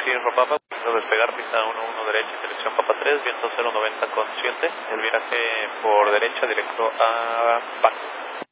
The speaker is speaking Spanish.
Sierra Papa, despegar pista 11 derecha, dirección Papa 3, viento 090 consciente, el viraje por derecha directo a Baco.